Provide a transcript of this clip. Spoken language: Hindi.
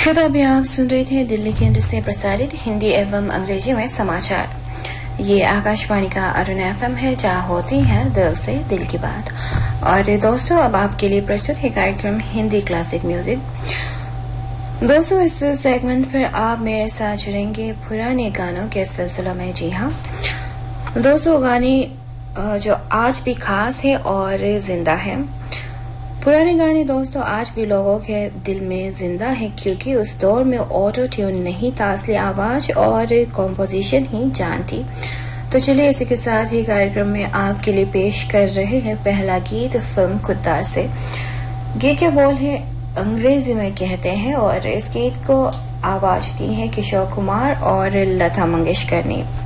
श्रोता, अभी आप सुन रहे थे दिल्ली केंद्र से प्रसारित हिंदी एवं अंग्रेजी में समाचार। ये आकाशवाणी का अरुण एफएम है, जहाँ होती है दिल से दिल की बात। और दोस्तों, अब आपके लिए प्रस्तुत है कार्यक्रम हिंदी क्लासिक म्यूजिक। दोस्तों, इस सेगमेंट पर आप मेरे साथ जुड़ेंगे पुराने गानों के सिलसिले में। जी हाँ दोस्तों, गाने जो आज भी खास है और जिंदा है। पुराने गाने दोस्तों आज भी लोगों के दिल में जिंदा है, क्योंकि उस दौर में ऑटो ट्यून नहीं था, असली आवाज और कॉम्पोजिशन ही जान थी। तो चलिए इसी के साथ ही कार्यक्रम में आपके लिए पेश कर रहे हैं पहला गीत फिल्म खुद्दार से। गीत के बोल है अंग्रेजी में कहते हैं और इस गीत को आवाज दी है किशोर कुमार और लता मंगेशकर ने।